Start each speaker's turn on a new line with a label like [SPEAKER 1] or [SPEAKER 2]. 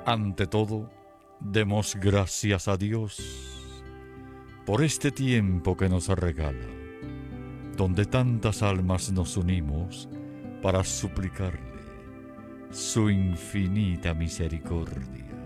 [SPEAKER 1] Ante todo, demos gracias a Dios por este tiempo que nos regala, donde tantas almas nos unimos para suplicarle su infinita misericordia.